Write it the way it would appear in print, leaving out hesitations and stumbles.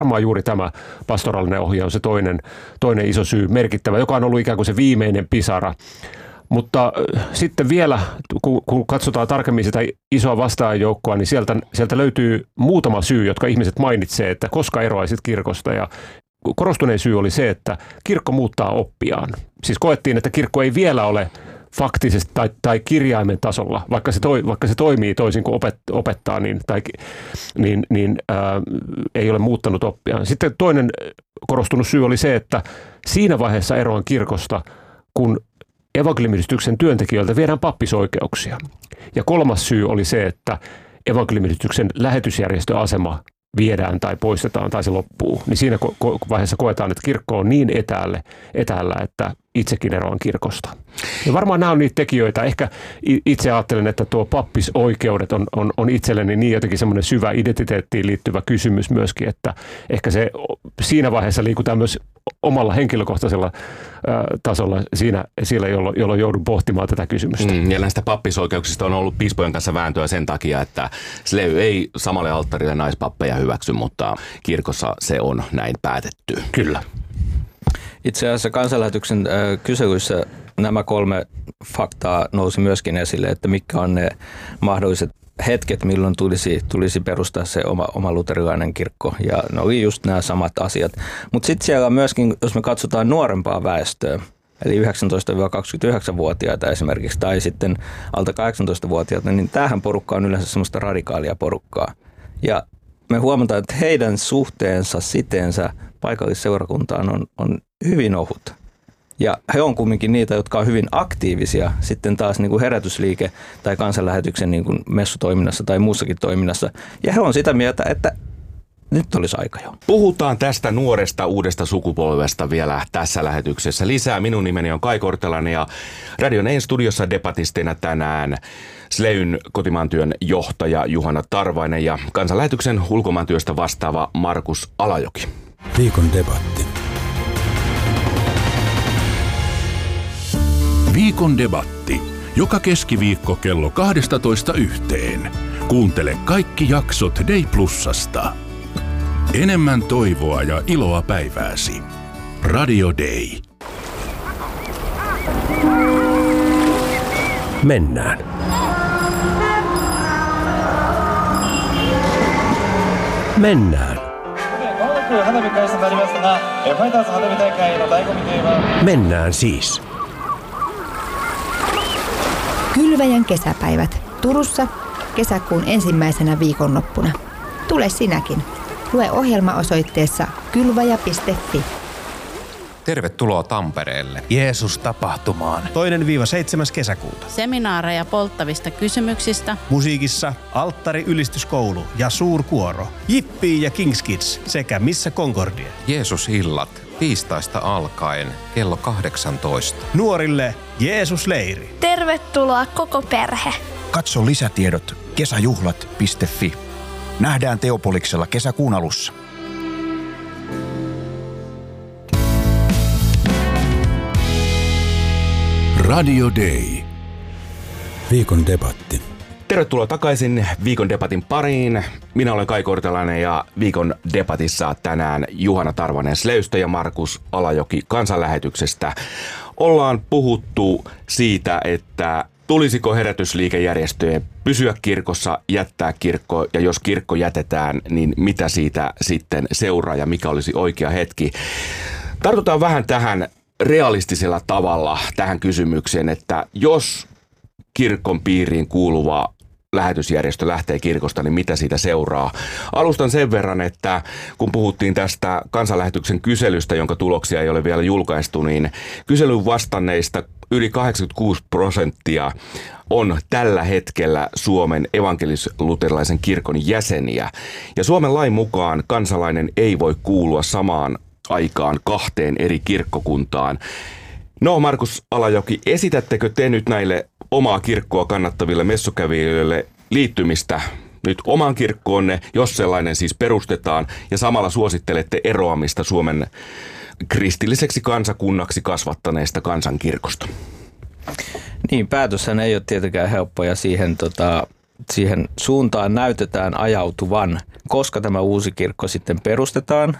varmaan juuri tämä pastoraalinen ohje on se toinen iso syy, merkittävä, joka on ollut ikään kuin se viimeinen pisara. Mutta sitten vielä, kun katsotaan tarkemmin sitä isoa vastaajajoukkoa, niin sieltä löytyy muutama syy, jotka ihmiset mainitsee, että koska eroaisit kirkosta. Ja korostuneen syy oli se, että kirkko muuttaa oppiaan. Siis koettiin, että kirkko ei vielä ole faktisesti tai kirjaimen tasolla, vaikka se toimii toisin kuin opettaa, niin ei ole muuttanut oppiaan. Sitten toinen korostunut syy oli se, että siinä vaiheessa eroan kirkosta, kun evankeliumiyhdistyksen työntekijöiltä viedään pappisoikeuksia. Ja kolmas syy oli se, että evankeliumiyhdistyksen lähetysjärjestöasema viedään tai poistetaan tai se loppuu. Niin siinä vaiheessa koetaan, että kirkko on niin etäällä, että itsekin eroan kirkosta. Ja varmaan nämä on niitä tekijöitä. Ehkä itse ajattelen, että tuo pappisoikeudet on itselleni niin jotenkin semmoinen syvä identiteettiin liittyvä kysymys myöskin, että ehkä se siinä vaiheessa liikutaan myös omalla henkilökohtaisella tasolla siellä, jolloin joudun pohtimaan tätä kysymystä. Ja näistä pappisoikeuksista on ollut piispojen kanssa vääntöä sen takia, että SLEY ei samalle alttarille naispappeja hyväksy, mutta kirkossa se on näin päätetty. Kyllä. Itse asiassa Kansanlähetyksen kyselyissä nämä 3 faktaa nousi myöskin esille, että mitkä on ne mahdolliset hetket, milloin tulisi perustaa se oma luterilainen kirkko. Ja ne oli just nämä samat asiat. Mutta sitten siellä on myöskin, jos me katsotaan nuorempaa väestöä, eli 19-29-vuotiaita esimerkiksi, tai sitten alta 18-vuotiaita, niin tämähän porukka on yleensä semmoista radikaalia porukkaa. Ja me huomataan, että heidän suhteensa, siteensä paikallisseurakuntaan on hyvin ohut. Ja he on kumminkin niitä, jotka on hyvin aktiivisia sitten taas niin kuin herätysliike tai Kansanlähetyksen niin kuin messutoiminnassa tai muussakin toiminnassa. Ja he on sitä mieltä, että nyt olisi aika jo. Puhutaan tästä nuoresta uudesta sukupolvesta vielä tässä lähetyksessä lisää. Minun nimeni on Kai Kortelainen ja Radio Nein studiossa debatistina tänään SLEYn kotimaantyön johtaja Juhana Tarvainen ja Kansanlähetyksen ulkomaantyöstä vastaava Markus Alajoki. Viikon debatti. Viikon debatti. Joka keskiviikko kello 12:00. Kuuntele kaikki jaksot Day Plusasta. Enemmän toivoa ja iloa päivääsi. Radio Day. Mennään. Mennään. Mennään siis. Kylväjän kesäpäivät Turussa kesäkuun ensimmäisenä viikonloppuna. Tule sinäkin. Lue ohjelma osoitteessa kylväjä.fi. Tervetuloa Tampereelle. Jeesus-tapahtumaan. 2-7. kesäkuuta. Seminaareja polttavista kysymyksistä. Musiikissa Alttari-ylistyskoulu ja suurkuoro. Jippii ja Kings Kids sekä Missä Concordia. Jeesus-illat tiistaista alkaen kello 18. Nuorille Jeesus-leiri. Tervetuloa koko perhe. Katso lisätiedot kesäjuhlat.fi. Nähdään Teopoliksella kesäkuun alussa. Radio Day. Viikon debatti. Tervetuloa takaisin Viikon debatin pariin. Minä olen Kai Kortelainen ja Viikon debatissa tänään Juhana Tarvainen SLEYstä ja Markus Alajoki Kansanlähetyksestä. Ollaan puhuttu siitä, että tulisiko herätysliikejärjestöjen pysyä kirkossa, jättää kirkko ja jos kirkko jätetään, niin mitä siitä sitten seuraa ja mikä olisi oikea hetki. Tartutaan vähän tähän realistisella tavalla tähän kysymykseen, että jos kirkon piiriin kuuluva lähetysjärjestö lähtee kirkosta, niin mitä siitä seuraa? Alustan sen verran, että kun puhuttiin tästä Kansanlähetyksen kyselystä, jonka tuloksia ei ole vielä julkaistu, niin kyselyn vastanneista yli 86% on tällä hetkellä Suomen evankelis-luterilaisen kirkon jäseniä. Ja Suomen lain mukaan kansalainen ei voi kuulua samaan aikaan 2 eri kirkkokuntaan. No, Markus Alajoki, esitättekö te nyt näille omaa kirkkoa kannattaville messukävijöille liittymistä nyt omaan kirkkoonne, jos sellainen siis perustetaan, ja samalla suosittelette eroamista Suomen kristilliseksi kansakunnaksi kasvattaneesta kansankirkosta? Niin, päätöshän ei ole tietenkään helppo ja siihen siihen suuntaan näytetään ajautuvan, koska tämä uusi kirkko sitten perustetaan